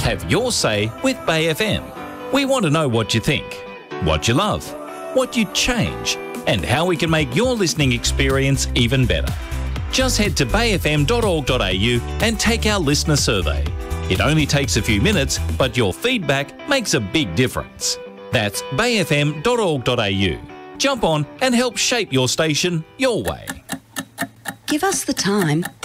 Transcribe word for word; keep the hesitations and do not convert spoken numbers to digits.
Have your say with Bay F M. We want to know what you think, what you love, what you'd change, and how we can make your listening experience even better. Just head to bay f m dot org dot a u and take our listener survey. It only takes a few minutes, but your feedback makes a big difference. That's bay f m dot org dot a u. Jump on and help shape your station your way. Give us the time